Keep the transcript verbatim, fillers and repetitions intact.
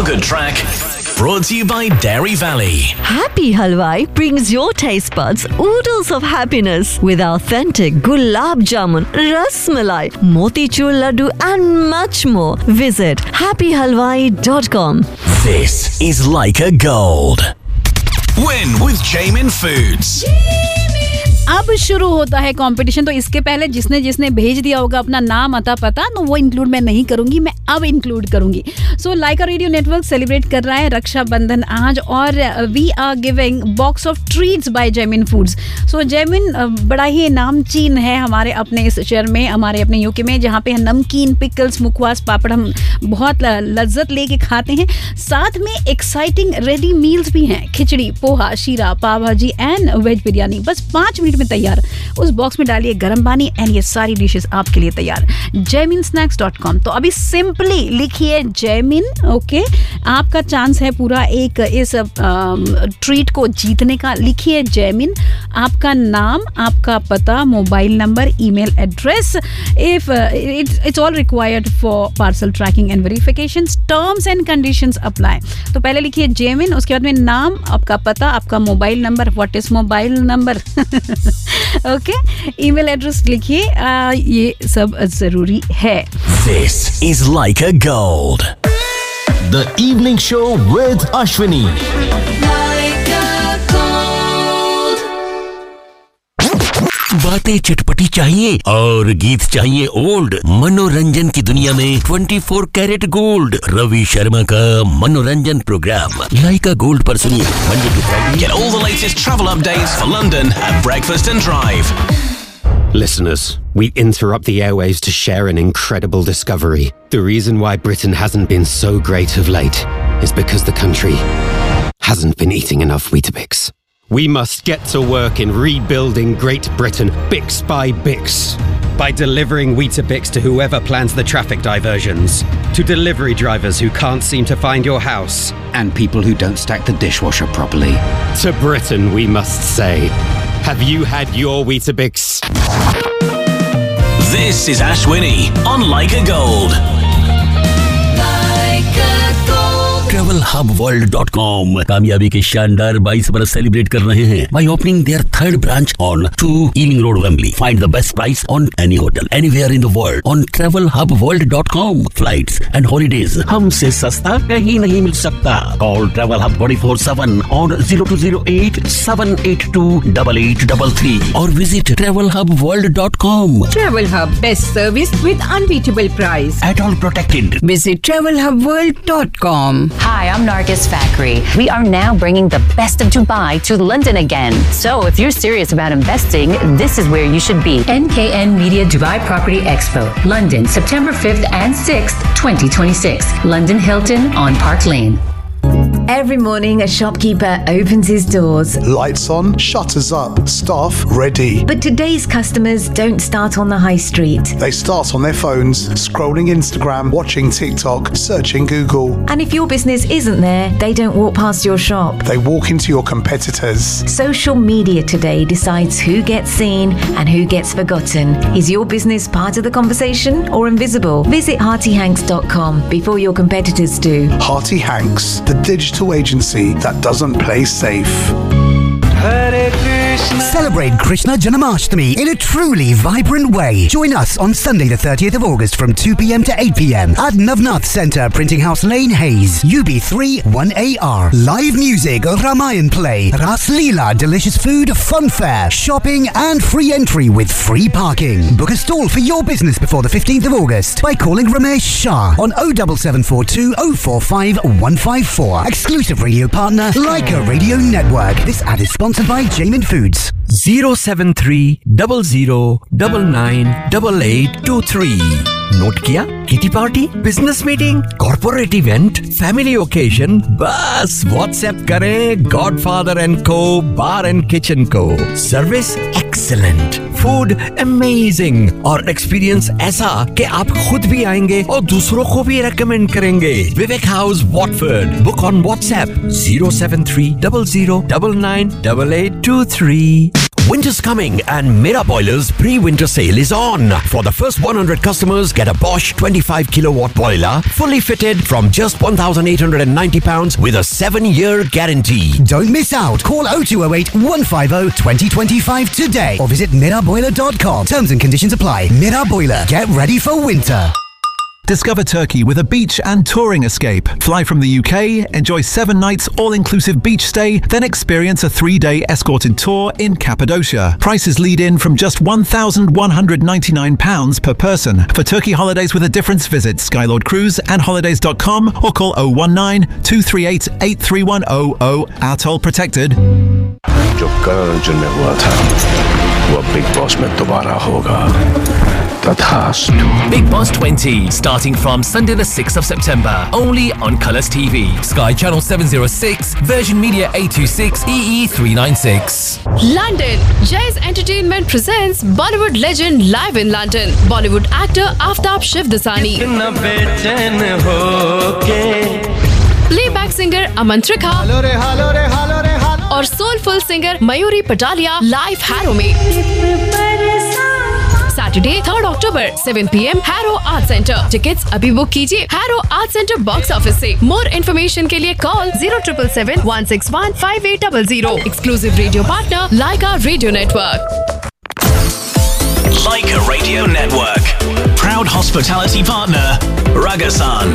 feel-good track brought to you by Dairy Valley. Happy Halwai brings your taste buds oodles of happiness with authentic gulab jamun, ras malai, motichur laddu and much more. Visit happy halwai dot com. This is Leica Gold. Win with Jamin Foods. अब शुरू होता है competition, तो इसके पहले जिसने जिसने भेज दिया होगा अपना नाम, अता, पता, तो वो इंक्लूड मैं नहीं करूंगी, मैं अब इंक्लूड करूंगी. सो लाइका रेडियो नेटवर्क सेलिब्रेट कर रहा है रक्षाबंधन आज, और we are giving box of treats bye Jaimin foods. सो जैमिन बड़ा ही नामचीन है हमारे अपने इस शहर में, हमारे अपने यूके में, जहाँ पे नमकीन, पिकल्स, मुखवास, पापड़ हम बहुत लज्जत लेके खाते हैं. साथ में एक्साइटिंग रेडी मील्स भी हैं, खिचड़ी, पोहा, शीरा, पाव भाजी एंड वेज बिरयानी. बस पाँच मिनट में तैयार. उस बॉक्स में डालिए गर्म पानी एंड ये सारी डिशेस आपके लिए तैयार. Jaimin snacks dot com. तो अभी सिंपली लिखिए जैमिन. ओके, आपका चांस है पूरा एक इस ट्रीट को जीतने का. लिखिए जैमिन, आपका नाम, आपका पता, mobile number, email address. If it's all required for parcel trekking and verification. Terms and conditions apply. तो पहले लिखिए जैमिन, उसके बाद में नाम, आपका पता, आपका mobile number. What is mobile number? Okay, email address लिखिए. ये सब जरूरी है. This is Leica Gold. The evening show with Ashwini. बातें चटपटी चाहिए और गीत चाहिए ओल्ड. मनोरंजन की दुनिया में चौबीस कैरेट गोल्ड, रवि शर्मा का मनोरंजन प्रोग्राम लाइका गोल्ड पर सुनिए. Monday to Friday. Get all the latest travel updates for London at Breakfast and Drive. Listeners, we interrupt the airwaves to share an incredible discovery. The reason why Britain hasn't been so great of late is because the country hasn't been eating enough Weetabix. We must get to work in rebuilding Great Britain, Bix by Bix. By delivering Weetabix to whoever plans the traffic diversions, to delivery drivers who can't seem to find your house, and people who don't stack the dishwasher properly. To Britain we must say, have you had your Weetabix? This is Ashwini on Leica Gold. Travel hub world dot com कामयाबी के शानदार बाईस बरस celebrate कर रहे हैं by opening their third branch on two Ealing Road, Wembley. Find the best price on any hotel anywhere in the world on travel hub world dot com. Flights and holidays हमसे सस्ता कहीं नहीं मिल सकता. Call Travel Hub twenty-four seven on zero two zero eight seven eight two eight eight three three or visit travel hub world dot com. Travel Hub, best service with unbeatable price. At all protected. Visit travel hub world dot com. Hi, I'm Nargis Fakri. We are now bringing the best of Dubai to London again. So if you're serious about investing, this is where you should be. N K N Media Dubai Property Expo, London, September fifth and sixth, twenty twenty-six. London Hilton on Park Lane. Every morning, a shopkeeper opens his doors. Lights on, shutters up, staff ready. But today's customers don't start on the high street. They start on their phones, scrolling Instagram, watching TikTok, searching Google. And if your business isn't there, they don't walk past your shop. They walk into your competitors. Social media today decides who gets seen and who gets forgotten. Is your business part of the conversation or invisible? Visit hearty hanks dot com before your competitors do. Hearty Hanks, the digital agency that doesn't play safe. Celebrate Krishna Janmashtami in a truly vibrant way. Join us on Sunday the thirtieth of August from two p.m. to eight p.m. at Navnath Centre, Printing House Lane, Hayes, U B three one A R. Live music, Ramayan play, Ras Leela, delicious food, fun fair, shopping and free entry with free parking. Book a stall for your business before the fifteenth of August by calling Ramesh Shah on oh seven seven four two oh four five one five four. Exclusive radio partner, Leica Radio Network. This ad is sponsored by Jamin Foods. zero seven three zero zero nine nine eight eight two three. Note किया? Kitty party, business meeting, corporate event, family occasion, बस WhatsApp करें godfather and को बार and kitchen को. Service excellent, food amazing और experience ऐसा कि आप खुद भी आएंगे और दूसरों को भी रेकमेंड करेंगे. विवेक house, Watford. Book on WhatsApp zero seven three zero zero nine nine eight eight two three. Winter's coming and Mera Boilers pre-winter sale is on. For the first one hundred customers, get a Bosch twenty-five kilowatt boiler, fully fitted from just one thousand eight hundred ninety pounds with a seven-year guarantee. Don't miss out. Call oh two oh eight, one five oh, two oh two five today or visit mira boiler dot com. Terms and conditions apply. Mira Boiler. Get ready for winter. Discover Turkey with a beach and touring escape. Fly from the U K, enjoy seven nights all-inclusive beach stay, then experience a three-day escorted tour in Cappadocia. Prices lead in from just one thousand one hundred ninety-nine pounds per person. For Turkey holidays with a difference, visit Skylord Cruise and holidays dot com or call oh one nine, two three eight, eight three one oh oh. Atoll protected. जो कल जुनने हुआ था वो big boss में दोबारा होगा तथास्तु Big Boss twenty starting from Sunday the sixth of September only on Colours T V, Sky Channel seven oh six, Virgin Media eight two six, E E three nine six. London. Jay's Entertainment presents Bollywood legend live in London. Bollywood actor Aftab Shivdasani, playback singer Aman Trikha और soulful singer Mayuri पटालिया live harrow में Saturday third October seven P M harrow art centre. Tickets अभी book कीजिए harrow art centre box office से। More information के लिए call zero triple seven one six one five eight double zero. Exclusive radio partner लाइका radio network. Laika Radio Network. Proud hospitality partner, Ragasan.